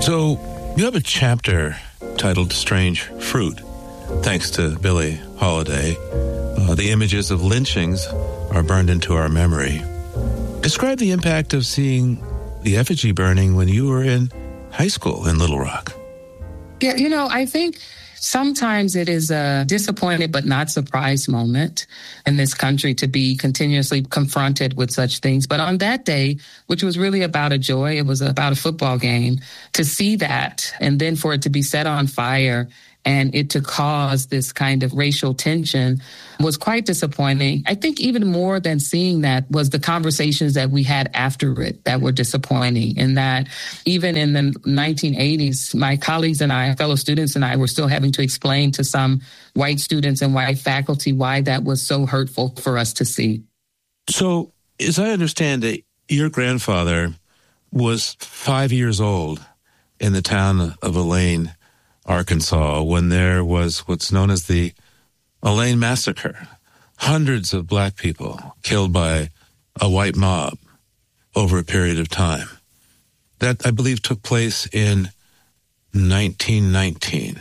So you have a chapter titled Strange Fruit, thanks to Billie Holiday. The images of lynchings are burned into our memory. Describe the impact of seeing the effigy burning when you were in high school in Little Rock. Yeah, I think sometimes it is a disappointed but not surprised moment in this country to be continuously confronted with such things. But on that day, which was really about a joy, it was about a football game, to see that and then for it to be set on fire and it to cause this kind of racial tension was quite disappointing. I think even more than seeing that was the conversations that we had after it that were disappointing. And that even in the 1980s, my colleagues and I, fellow students and I, were still having to explain to some white students and white faculty why that was so hurtful for us to see. So, as I understand it, your grandfather was 5 years old in the town of Elaine, Arkansas, when there was what's known as the Elaine Massacre. Hundreds of black people killed by a white mob over a period of time. That, I believe, took place in 1919.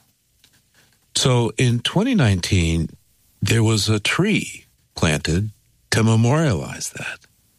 So in 2019, there was a tree planted to memorialize that.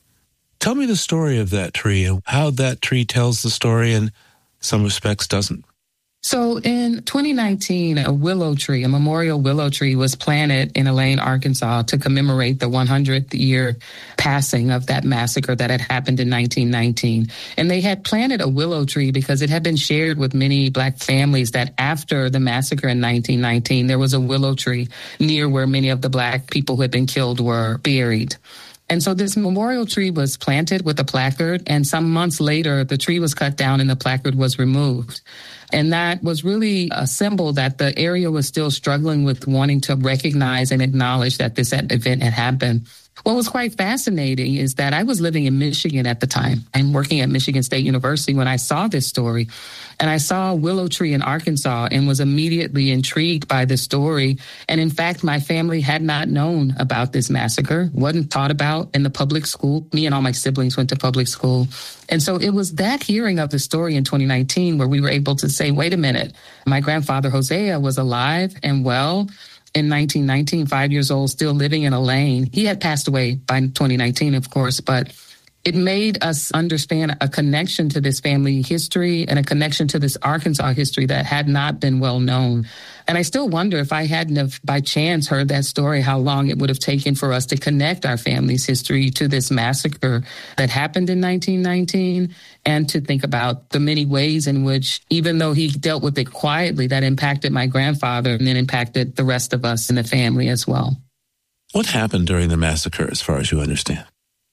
Tell me the story of that tree and how that tree tells the story and in some respects doesn't. So in 2019, a willow tree, a memorial willow tree, was planted in Elaine, Arkansas to commemorate the 100th year passing of that massacre that had happened in 1919. And they had planted a willow tree because it had been shared with many black families that after the massacre in 1919, there was a willow tree near where many of the black people who had been killed were buried. And so this memorial tree was planted with a placard, and some months later, the tree was cut down and the placard was removed. And that was really a symbol that the area was still struggling with wanting to recognize and acknowledge that this event had happened. What was quite fascinating is that I was living in Michigan at the time and working at Michigan State University when I saw this story. And I saw a willow tree in Arkansas and was immediately intrigued by the story. And in fact, my family had not known about this massacre, wasn't taught about in the public school. Me and all my siblings went to public school. And so it was that hearing of the story in 2019 where we were able to say, wait a minute, my grandfather Hosea was alive and well in 1919, 5 years old, still living in Elaine. He had passed away by 2019, of course, but it made us understand a connection to this family history and a connection to this Arkansas history that had not been well known. And I still wonder if I hadn't have by chance heard that story, how long it would have taken for us to connect our family's history to this massacre that happened in 1919 and to think about the many ways in which, even though he dealt with it quietly, that impacted my grandfather and then impacted the rest of us in the family as well. What happened during the massacre, as far as you understand?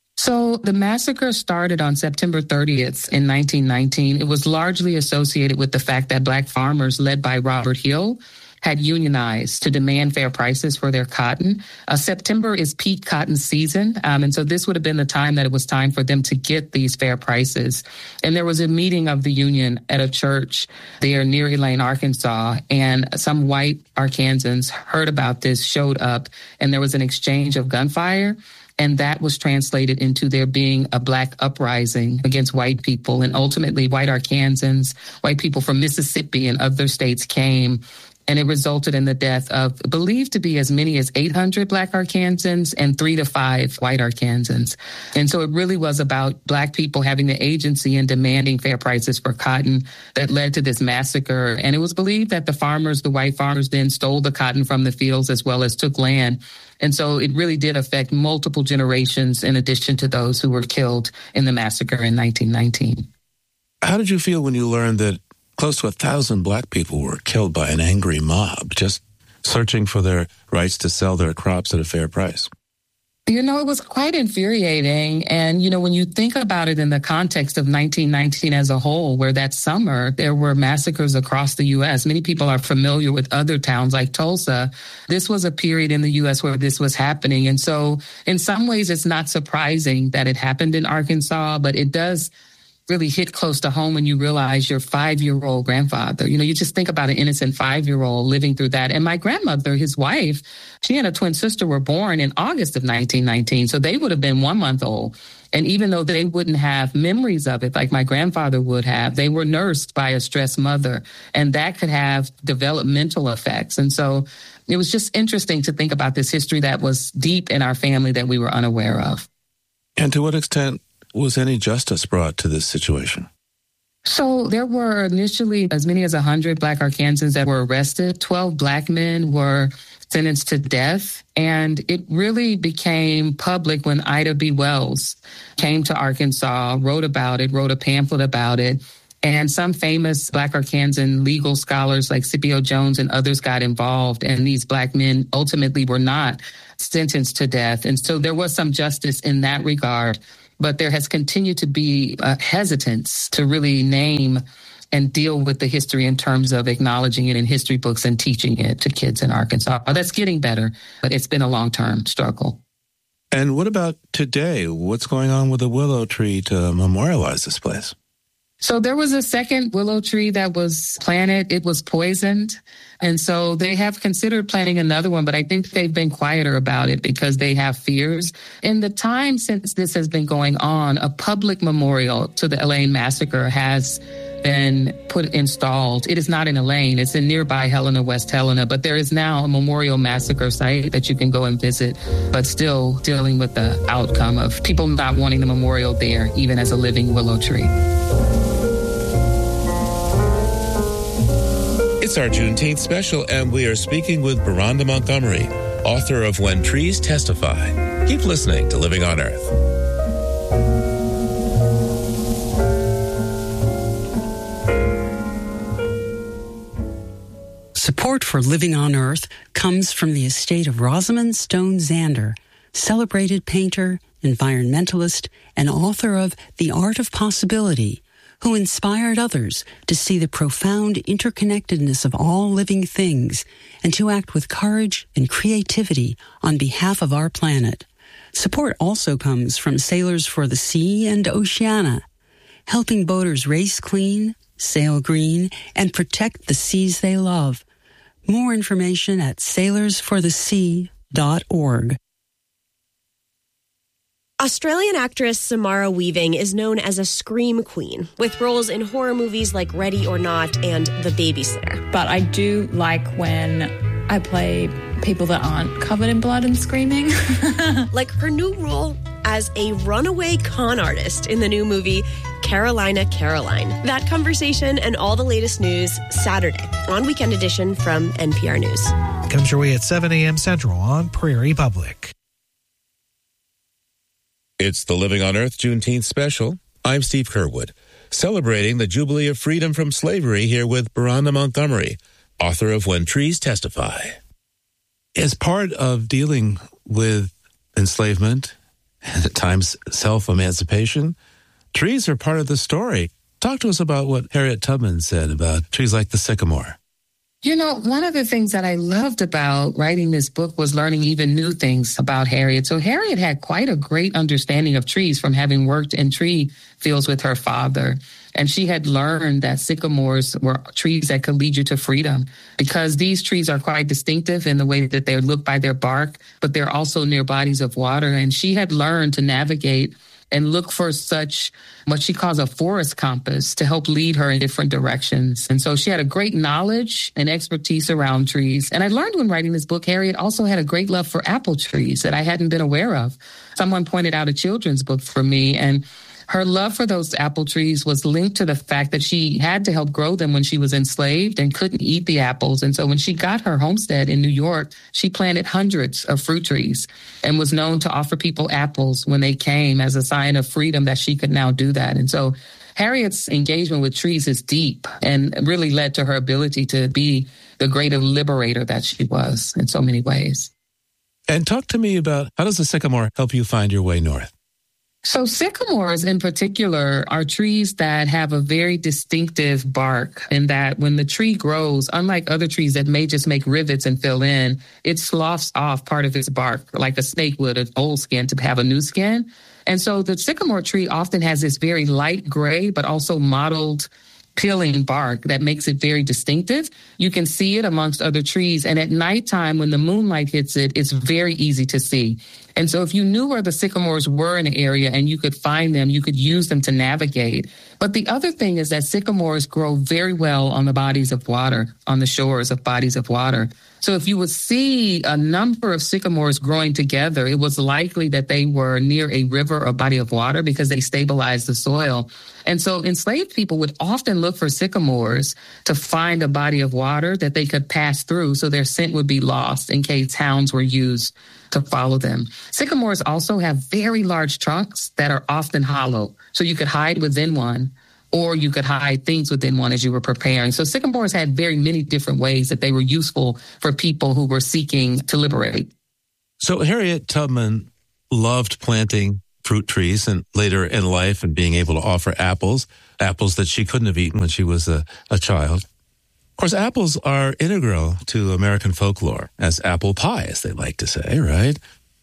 So the massacre started on September 30th in 1919. It was largely associated with the fact that black farmers led by Robert Hill had unionized to demand fair prices for their cotton. September is peak cotton season. And so this would have been the time that it was time for them to get these fair prices. And there was a meeting of the union at a church there near Elaine, Arkansas. And some white Arkansans heard about this, showed up, and there was an exchange of gunfire. And that was translated into there being a black uprising against white people. And ultimately, white Arkansans, white people from Mississippi and other states came. And it resulted in the death of believed to be as many as 800 black Arkansans and 3 to 5 white Arkansans. And so it really was about black people having the agency and demanding fair prices for cotton that led to this massacre. And it was believed that the white farmers then stole the cotton from the fields as well as took land. And so it really did affect multiple generations in addition to those who were killed in the massacre in 1919. How did you feel when you learned that close to 1,000 black people were killed by an angry mob just searching for their rights to sell their crops at a fair price? It was quite infuriating. And, when you think about it in the context of 1919 as a whole, where that summer there were massacres across the U.S., many people are familiar with other towns like Tulsa. This was a period in the U.S. where this was happening. And so in some ways, it's not surprising that it happened in Arkansas, but it does really hit close to home when you realize your 5-year-old grandfather. You just think about an innocent 5-year-old living through that. And my grandmother, his wife, she and a twin sister were born in August of 1919. So they would have been 1 month old. And even though they wouldn't have memories of it like my grandfather would have, they were nursed by a stressed mother, and that could have developmental effects. And so it was just interesting to think about this history that was deep in our family that we were unaware of. And to what extent was any justice brought to this situation? So there were initially as many as 100 Black Arkansans that were arrested. 12 Black men were sentenced to death. And it really became public when Ida B. Wells came to Arkansas, wrote about it, wrote a pamphlet about it. And some famous Black Arkansan legal scholars like Scipio Jones and others got involved. And these Black men ultimately were not sentenced to death. And so there was some justice in that regard. But there has continued to be a hesitance to really name and deal with the history in terms of acknowledging it in history books and teaching it to kids in Arkansas. That's getting better, but it's been a long-term struggle. And what about today? What's going on with the willow tree to memorialize this place? So there was a second willow tree that was planted. It was poisoned. And so they have considered planting another one, but I think they've been quieter about it because they have fears. In the time since this has been going on, a public memorial to the Elaine massacre has been installed. It is not in Elaine. It's in nearby Helena, West Helena, but there is now a memorial massacre site that you can go and visit, but still dealing with the outcome of people not wanting the memorial there, even as a living willow tree. It's our Juneteenth special, and we are speaking with Beronda Montgomery, author of When Trees Testify. Keep listening to Living on Earth. Support for Living on Earth comes from the estate of Rosamond Stone Zander, celebrated painter, environmentalist, and author of The Art of Possibility, who inspired others to see the profound interconnectedness of all living things and to act with courage and creativity on behalf of our planet. Support also comes from Sailors for the Sea and Oceana, helping boaters race clean, sail green, and protect the seas they love. More information at sailorsforthesea.org. Australian actress Samara Weaving is known as a scream queen, with roles in horror movies like Ready or Not and The Babysitter. But I do like when I play people that aren't covered in blood and screaming. Like her new role as a runaway con artist in the new movie Carolina Caroline. That conversation and all the latest news Saturday on Weekend Edition from NPR News. Comes your way at 7 a.m. Central on Prairie Public. It's the Living on Earth Juneteenth special. I'm Steve Curwood, celebrating the Jubilee of Freedom from Slavery here with Beronda Montgomery, author of When Trees Testify. As part of dealing with enslavement and at times self-emancipation, trees are part of the story. Talk to us about what Harriet Tubman said about trees like the sycamore. You know, one of the things that I loved about writing this book was learning even new things about Harriet. So Harriet had quite a great understanding of trees from having worked in tree fields with her father. And she had learned that sycamores were trees that could lead you to freedom because these trees are quite distinctive in the way that they look by their bark, but they're also near bodies of water. And she had learned to navigate and look for such what she calls a forest compass to help lead her in different directions. And so she had a great knowledge and expertise around trees. And I learned when writing this book, Harriet also had a great love for apple trees that I hadn't been aware of. Someone pointed out a children's book for me, and her love for those apple trees was linked to the fact that she had to help grow them when she was enslaved and couldn't eat the apples. And so when she got her homestead in New York, she planted hundreds of fruit trees and was known to offer people apples when they came as a sign of freedom that she could now do that. And so Harriet's engagement with trees is deep and really led to her ability to be the great liberator that she was in so many ways. And talk to me about how does the sycamore help you find your way north? So sycamores in particular are trees that have a very distinctive bark in that when the tree grows, unlike other trees that may just make rivets and fill in, it sloughs off part of its bark like a snake would an old skin to have a new skin. And so the sycamore tree often has this very light gray, but also mottled peeling bark that makes it very distinctive. You can see it amongst other trees. And at nighttime, when the moonlight hits it, it's very easy to see. And so if you knew where the sycamores were in an area and you could find them, you could use them to navigate. But the other thing is that sycamores grow very well on the bodies of water, on the shores of bodies of water. So if you would see a number of sycamores growing together, it was likely that they were near a river or body of water because they stabilized the soil. And so enslaved people would often look for sycamores to find a body of water that they could pass through so their scent would be lost in case hounds were used to follow them. Sycamores also have very large trunks that are often hollow, so you could hide within one, or you could hide things within one as you were preparing. So sycamores had very many different ways that they were useful for people who were seeking to liberate. So Harriet Tubman loved planting fruit trees and later in life and being able to offer apples that she couldn't have eaten when she was a child. Of course, apples are integral to American folklore, as apple pie, as they like to say, right?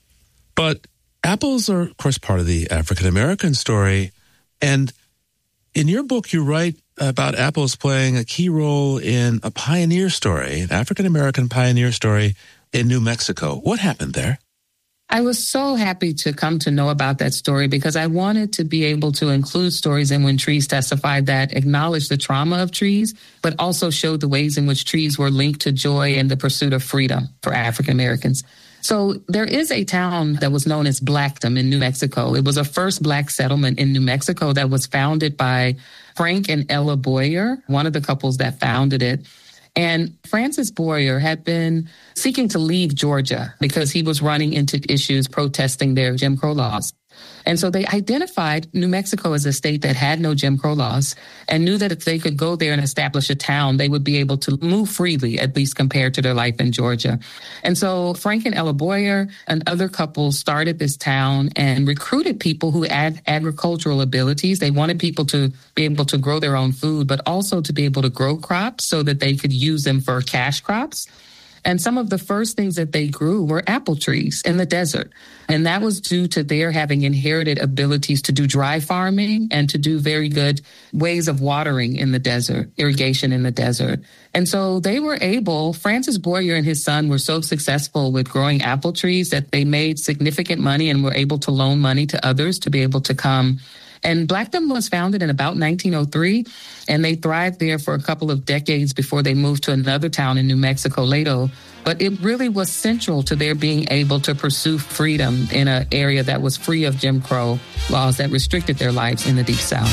But apples are, of course, part of the African-American story. And in your book, you write about apples playing a key role in a pioneer story, an African-American pioneer story in New Mexico. What happened there? I was so happy to come to know about that story because I wanted to be able to include stories in When Trees Testified that acknowledge the trauma of trees, but also showed the ways in which trees were linked to joy and the pursuit of freedom for African Americans. So there is a town that was known as Blackdom in New Mexico. It was a first Black settlement in New Mexico that was founded by Frank and Ella Boyer, one of the couples that founded it. And Francis Boyer had been seeking to leave Georgia because he was running into issues protesting their Jim Crow laws. And so they identified New Mexico as a state that had no Jim Crow laws and knew that if they could go there and establish a town, they would be able to move freely, at least compared to their life in Georgia. And so Frank and Ella Boyer and other couples started this town and recruited people who had agricultural abilities. They wanted people to be able to grow their own food, but also to be able to grow crops so that they could use them for cash crops. And some of the first things that they grew were apple trees in the desert. And that was due to their having inherited abilities to do dry farming and to do very good ways of watering in the desert, irrigation in the desert. And so they were able, Francis Boyer and his son were so successful with growing apple trees that they made significant money and were able to loan money to others to be able to come. And Blackdom was founded in about 1903, and they thrived there for a couple of decades before they moved to another town in New Mexico, Lato. But it really was central to their being able to pursue freedom in an area that was free of Jim Crow laws that restricted their lives in the Deep South.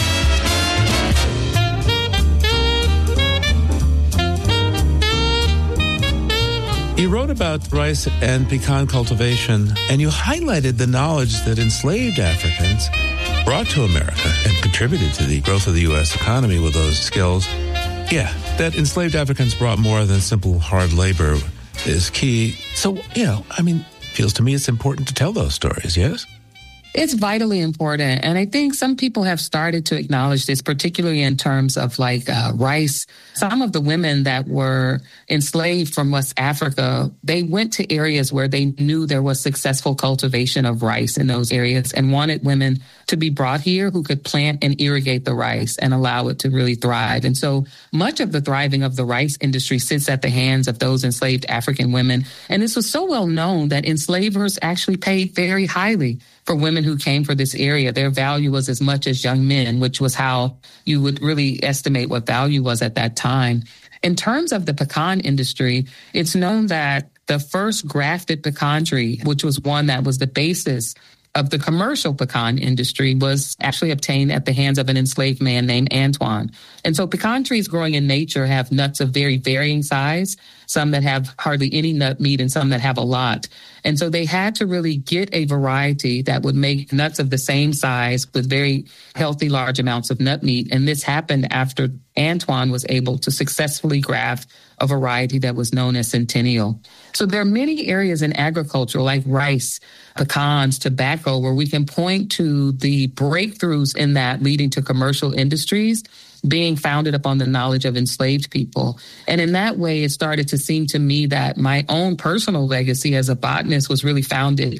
You wrote about rice and pecan cultivation, and you highlighted the knowledge that enslaved Africans brought to America and contributed to the growth of the U.S. economy with those skills. Yeah, that enslaved Africans brought more than simple hard labor is key. So, feels to me it's important to tell those stories, yes? It's vitally important. And I think some people have started to acknowledge this, particularly in terms of rice. Some of the women that were enslaved from West Africa, they went to areas where they knew there was successful cultivation of rice in those areas and wanted women to be brought here who could plant and irrigate the rice and allow it to really thrive. And so much of the thriving of the rice industry sits at the hands of those enslaved African women. And this was so well known that enslavers actually paid very highly for women who came for this area. Their value was as much as young men, which was how you would really estimate what value was at that time. In terms of the pecan industry, it's known that the first grafted pecan tree, which was one that was the basis of the commercial pecan industry, was actually obtained at the hands of an enslaved man named Antoine. And so pecan trees growing in nature have nuts of very varying size, some that have hardly any nut meat and some that have a lot. And so they had to really get a variety that would make nuts of the same size with very healthy, large amounts of nut meat. And this happened after Antoine was able to successfully graft a variety that was known as Centennial. So there are many areas in agriculture like rice, pecans, tobacco, where we can point to the breakthroughs in that leading to commercial industries being founded upon the knowledge of enslaved people. And in that way, it started to seem to me that my own personal legacy as a botanist was really founded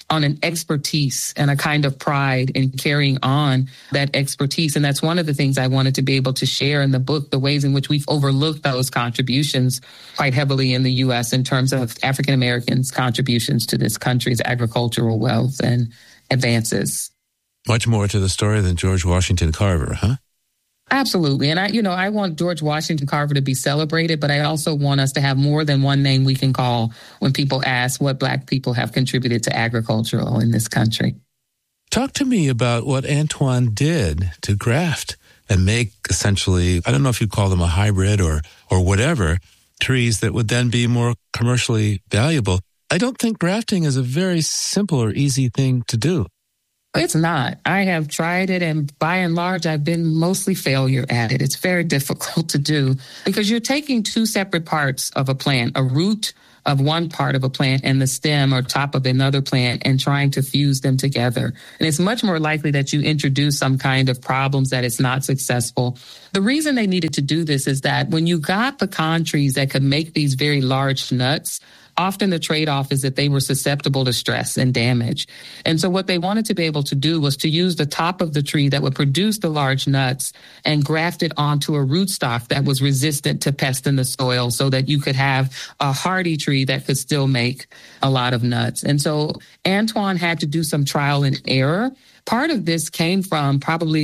on an expertise and a kind of pride in carrying on that expertise. And that's one of the things I wanted to be able to share in the book, the ways in which we've overlooked those contributions quite heavily in the U.S. in terms of African Americans' contributions to this country's agricultural wealth and advances. Much more to the story than George Washington Carver, huh? Absolutely. And I want George Washington Carver to be celebrated, but I also want us to have more than one name we can call when people ask what Black people have contributed to agriculture in this country. Talk to me about what Antoine did to graft and make essentially, I don't know if you'd call them a hybrid or whatever, trees that would then be more commercially valuable. I don't think grafting is a very simple or easy thing to do. It's not. I have tried it, and by and large, I've been mostly failure at it. It's very difficult to do because you're taking two separate parts of a plant, a root of one part of a plant and the stem or top of another plant, and trying to fuse them together. And it's much more likely that you introduce some kind of problems that it's not successful. The reason they needed to do this is that when you got pecan trees that could make these very large nuts, often the trade-off is that they were susceptible to stress and damage. And so what they wanted to be able to do was to use the top of the tree that would produce the large nuts and graft it onto a rootstock that was resistant to pests in the soil so that you could have a hardy tree that could still make a lot of nuts. And so Antoine had to do some trial and error. Part of this came from probably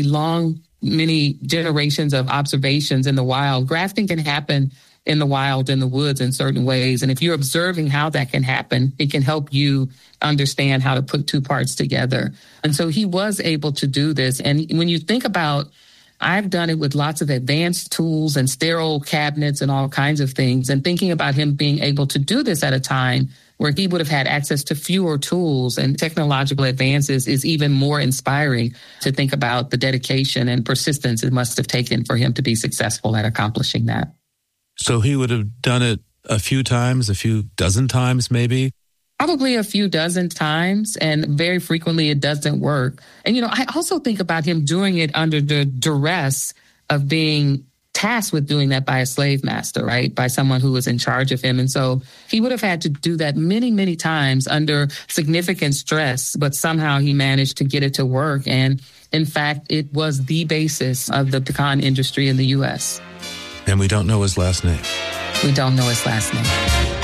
many generations of observations in the wild. Grafting can happen in the wild, in the woods in certain ways. And if you're observing how that can happen, it can help you understand how to put two parts together. And so he was able to do this. And when you think about, I've done it with lots of advanced tools and sterile cabinets and all kinds of things. And thinking about him being able to do this at a time where he would have had access to fewer tools and technological advances is even more inspiring to think about the dedication and persistence it must have taken for him to be successful at accomplishing that. So he would have done it a few times, a few dozen times maybe? Probably a few dozen times, and very frequently it doesn't work. And, I also think about him doing it under the duress of being tasked with doing that by a slave master, right? By someone who was in charge of him. And so he would have had to do that many, many times under significant stress, but somehow he managed to get it to work. And in fact, it was the basis of the pecan industry in the U.S. And we don't know his last name. We don't know his last name.